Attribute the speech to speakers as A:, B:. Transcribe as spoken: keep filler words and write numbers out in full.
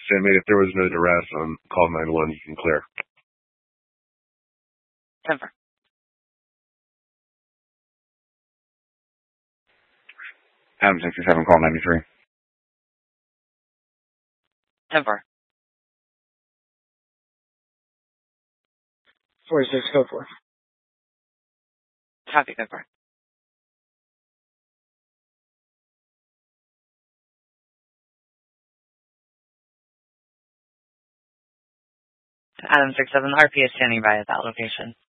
A: Sandman, if there was no duress on call nine one, you can clear.
B: Denver.
C: Adam sixty-seven, call ninety-three.
B: Denver.
D: forty-six, go for it.
B: Copy, Denver. Adam six seven, R P is standing by at that location.